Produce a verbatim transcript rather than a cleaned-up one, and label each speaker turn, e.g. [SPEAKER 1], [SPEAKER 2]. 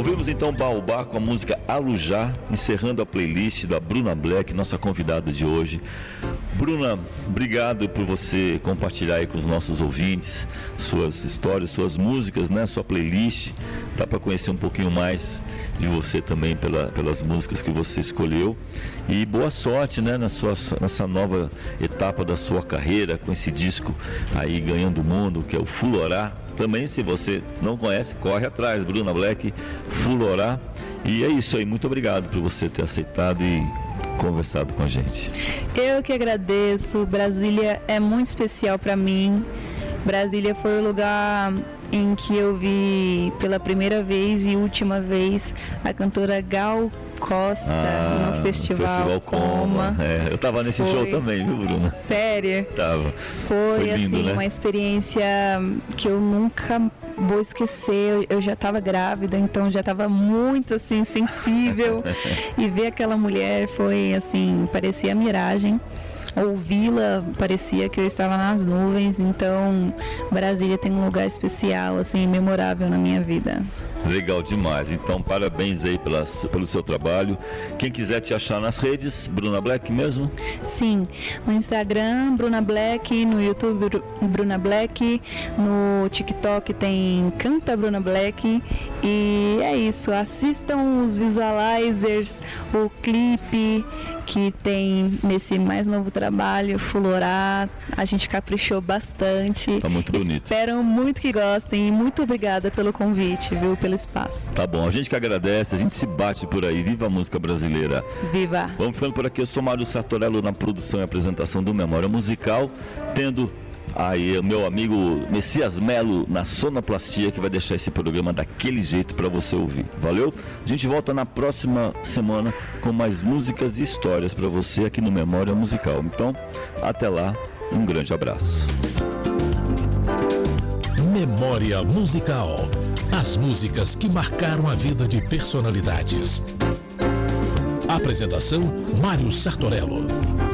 [SPEAKER 1] Ouvimos então Baobá com a música Alujá, encerrando a playlist da Bruna Black, nossa convidada de hoje. Bruna, obrigado por você compartilhar aí com os nossos ouvintes suas histórias, suas músicas, né? Sua playlist. Dá para conhecer um pouquinho mais de você também pela, pelas músicas que você escolheu. E boa sorte, né? Na sua, nessa nova etapa da sua carreira, com esse disco aí ganhando o mundo, que é o Fulorá. Também, se você não conhece, corre atrás, Bruna Black, Fulorá. E é isso aí, muito obrigado por você ter aceitado e conversado com a gente.
[SPEAKER 2] Eu que agradeço. Brasília é muito especial para mim. Brasília foi o lugar em que eu vi pela primeira vez e última vez a cantora Gal Costa
[SPEAKER 1] ah,
[SPEAKER 2] no Festival,
[SPEAKER 1] Festival Coma.
[SPEAKER 2] Coma.
[SPEAKER 1] É, eu tava nesse
[SPEAKER 2] foi.
[SPEAKER 1] show também, viu, Bruna?
[SPEAKER 2] Sério?
[SPEAKER 1] Tava.
[SPEAKER 2] Foi,
[SPEAKER 1] foi lindo,
[SPEAKER 2] assim,
[SPEAKER 1] né?
[SPEAKER 2] Uma experiência que eu nunca vou esquecer. Eu já estava grávida, então já estava muito assim sensível e ver aquela mulher foi assim, parecia miragem. Ouvi-la parecia que eu estava nas nuvens. Então Brasília tem um lugar especial, assim, memorável na minha vida.
[SPEAKER 1] Legal demais. Então parabéns aí pelas, pelo seu trabalho. Quem quiser te achar nas redes, Bruna Black mesmo?
[SPEAKER 2] Sim, no Instagram Bruna Black, no YouTube Bruna Black, no TikTok tem Canta Bruna Black. E é isso, assistam os visualizers, o clipe que tem nesse mais novo trabalho, Fulorá. A gente caprichou bastante.
[SPEAKER 1] Tá muito bonito.
[SPEAKER 2] Espero muito que gostem e muito obrigada pelo convite, viu, pelo espaço.
[SPEAKER 1] Tá bom, a gente que agradece, a gente se bate por aí. Viva a música brasileira.
[SPEAKER 2] Viva!
[SPEAKER 1] Vamos ficando por aqui, eu sou Mário Sartorello na produção e apresentação do Memória Musical, tendo aí o meu amigo Messias Melo na sonoplastia, que vai deixar esse programa daquele jeito para você ouvir. Valeu? A gente volta na próxima semana com mais músicas e histórias para você aqui no Memória Musical. Então, até lá, um grande abraço.
[SPEAKER 3] Memória Musical. As músicas que marcaram a vida de personalidades. Apresentação: Mário Sartorello.